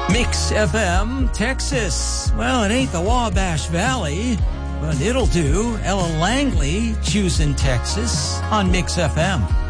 Mix FM, Texas. Well, it ain't the Wabash Valley, but it'll do. Ella Langley, choosing Texas on Mix FM.